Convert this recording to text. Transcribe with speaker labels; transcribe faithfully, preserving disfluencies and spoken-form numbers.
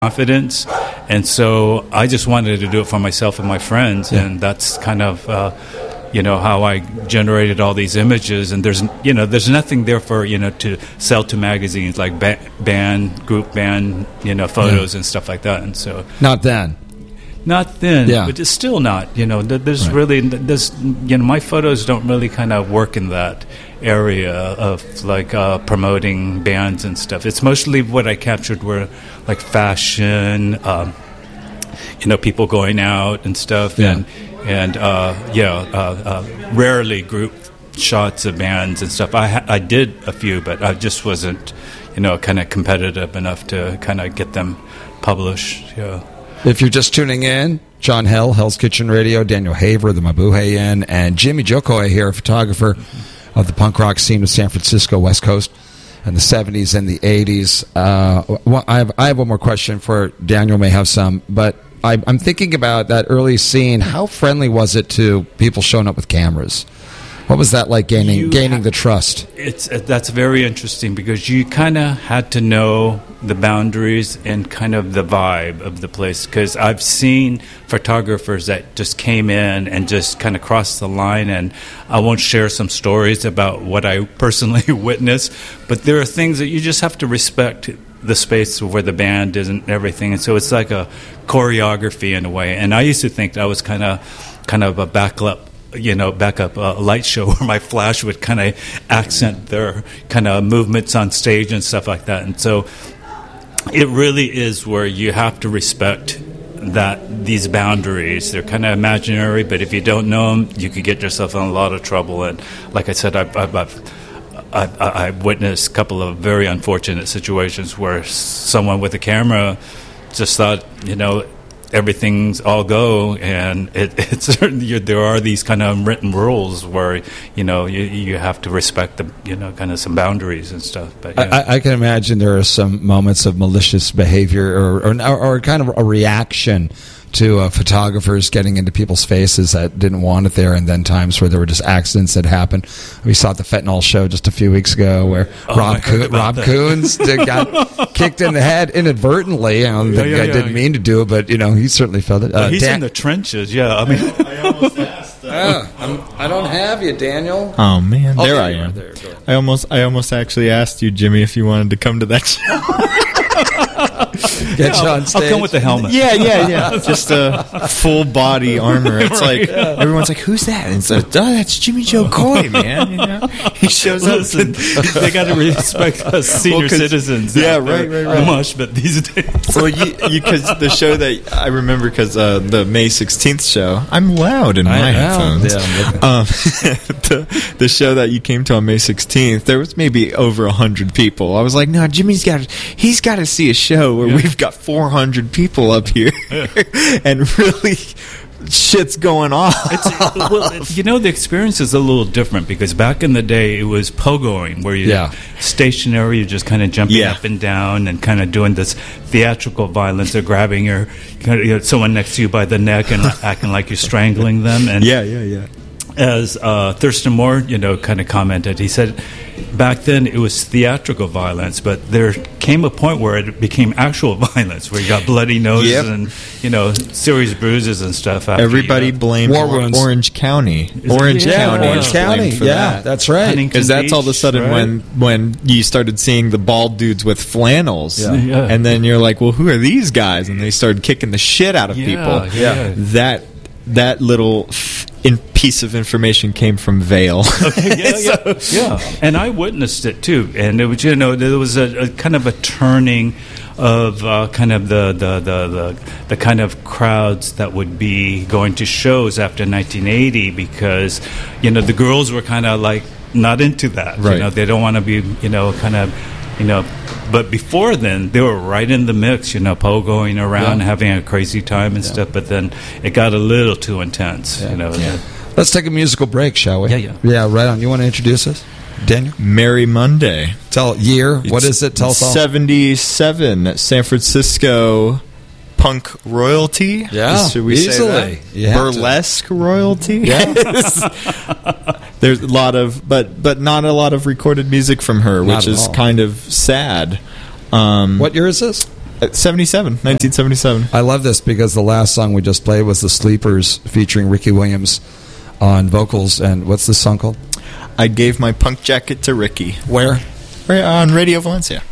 Speaker 1: confidence, and so I just wanted to do it for myself and my friends, yeah. and that's kind of uh, you know how I generated all these images. And there's you know there's nothing there for you know to sell to magazines like ba- band group band you know photos yeah. and stuff like that. And so
Speaker 2: not then.
Speaker 1: Not then,
Speaker 2: yeah.
Speaker 1: but it's still not. You know, there's
Speaker 2: right.
Speaker 1: really, there's, you know, my photos don't really kind of work in that area of like uh, promoting bands and stuff. It's mostly what I captured were like fashion, um, you know, people going out and stuff,
Speaker 2: yeah.
Speaker 1: and and uh, yeah, uh, uh, rarely group shots of bands and stuff. I ha- I did a few, but I just wasn't, you know, kind of competitive enough to kind of get them published. Yeah.
Speaker 2: If you're just tuning in, John Hell, Hell's Kitchen Radio, Daniel Haver, the Mabuhay Inn, and Jimmy Jokoy here, a photographer of the punk rock scene of San Francisco, West Coast, in the seventies and the eighties. Uh, well, I have I have one more question for Daniel, may have some, but I, I'm thinking about that early scene. How friendly was it to people showing up with cameras? What was that like gaining you gaining ha- the trust?
Speaker 1: It's uh, that's very interesting because you kind of had to know the boundaries and kind of the vibe of the place. Because I've seen photographers that just came in and just kind of crossed the line, and I won't share some stories about what I personally witnessed, but there are things that you just have to respect the space where the band is and everything. And so it's like a choreography in a way. And I used to think that was kind of kind of a backup. you know, backup uh, light show where my flash would kind of accent their kind of movements on stage and stuff like that. And so it really is where you have to respect that these boundaries. They're kind of imaginary, but if you don't know them, you could get yourself in a lot of trouble. And like I said, I've, I've, I've I've, I've witnessed a couple of very unfortunate situations where someone with a camera just thought, you know, everything's all go, and it, it's there are these kind of unwritten rules where you know you, you have to respect the you know kind of some boundaries and stuff. But yeah.
Speaker 2: I, I can imagine there are some moments of malicious behavior or or, or kind of a reaction to uh, photographers getting into people's faces that didn't want it there, and then times where there were just accidents that happened. We saw at the Fentanyl show just a few weeks ago where oh, Rob Co- Rob that. Coons got kicked in the head inadvertently. You know, the yeah, yeah, guy yeah, didn't yeah. mean to do it, but you know he certainly felt it.
Speaker 1: Uh, he's Dan- in the trenches. Yeah, I mean,
Speaker 3: I, I almost asked. Uh,
Speaker 2: uh, I'm, I don't have you, Daniel.
Speaker 3: Oh man,
Speaker 2: oh,
Speaker 3: there,
Speaker 2: there
Speaker 3: I am.
Speaker 2: There,
Speaker 3: I almost, I almost actually asked you, Jimmy, if you wanted to come to that show.
Speaker 2: Get you on stage.
Speaker 1: I'll come with the helmet.
Speaker 3: Yeah, yeah, yeah. Just a full body armor. It's like yeah. everyone's like, "Who's that?" And it's like, "Oh, that's Jimmy Jokoy, man." You know, he shows up.
Speaker 1: Listen, they got to respect us senior well, citizens.
Speaker 3: Yeah, right, right, right.
Speaker 1: Much, but these days.
Speaker 3: Well, you because the show that I remember because uh, the May sixteenth show. I'm loud in my headphones. Yeah, um, the, the show that you came to on May sixteenth, there was maybe over a hundred people. I was like, "No, Jimmy's got. He's got to see a show where yeah. we've got four hundred people up here and really shit's going on."
Speaker 1: It's, well, you know, the experience is a little different because back in the day it was pogoing where you're
Speaker 2: yeah.
Speaker 1: stationary, you're just kind of jumping
Speaker 3: yeah.
Speaker 1: up and down and kind of doing this theatrical violence of grabbing your you know, someone next to you by the neck and acting like you're strangling them. And
Speaker 3: yeah, yeah, yeah.
Speaker 1: As uh, Thurston Moore, you know, kind of commented, he said back then it was theatrical violence, but there came a point where it became actual violence, where you got bloody noses
Speaker 3: yep.
Speaker 1: and you know serious bruises and stuff. After
Speaker 3: Everybody
Speaker 1: you, uh,
Speaker 3: blamed War Orange County.
Speaker 1: Is
Speaker 3: Orange
Speaker 1: yeah,
Speaker 3: County.
Speaker 2: Orange
Speaker 3: is
Speaker 2: County.
Speaker 3: for
Speaker 2: Yeah,
Speaker 3: that.
Speaker 2: that's right.
Speaker 3: Because that's all of a sudden
Speaker 1: right?
Speaker 3: when when you started seeing the bald dudes with flannels,
Speaker 2: Yeah.
Speaker 1: Yeah.
Speaker 3: and then you're like, well, who are these guys? And they started kicking the shit out of
Speaker 1: Yeah,
Speaker 3: people.
Speaker 1: yeah.
Speaker 3: That that little f- in piece of information came from Vail.
Speaker 1: Okay, yeah, yeah, yeah. And I witnessed it too. And it was, you know, there was a, a kind of a turning of uh, kind of the the, the, the the kind of crowds that would be going to shows after nineteen eighty because, you know, the girls were kind of like not into that.
Speaker 3: Right.
Speaker 1: You know, they don't want to be, you know, kind of, you know. But before then, they were right in the mix, you know, pogoing around,
Speaker 2: yeah.
Speaker 1: having a crazy time and yeah. stuff. But then it got a little too intense,
Speaker 2: yeah.
Speaker 1: you know.
Speaker 2: Yeah. Let's take a musical break, shall we?
Speaker 1: Yeah, yeah.
Speaker 2: Yeah, right on. You want to introduce us, Daniel?
Speaker 3: Merry Monday.
Speaker 2: Tell year. What is it? Tell us all.
Speaker 3: seventy-seven, San Francisco punk royalty.
Speaker 2: Yeah,
Speaker 3: should we
Speaker 2: easily.
Speaker 3: say that? Burlesque to. royalty.
Speaker 2: Yes.
Speaker 3: There's a lot of, but but not a lot of recorded music from her,
Speaker 2: Not
Speaker 3: which is
Speaker 2: all.
Speaker 3: kind of sad. Um,
Speaker 2: what year is this?
Speaker 3: seventy-seven, nineteen seventy-seven.
Speaker 2: I love this because the last song we just played was The Sleepers featuring Ricky Williams on vocals. And what's this song called?
Speaker 3: I Gave My Punk Jacket to Ricky.
Speaker 2: Where?
Speaker 3: Right on Radio Valencia.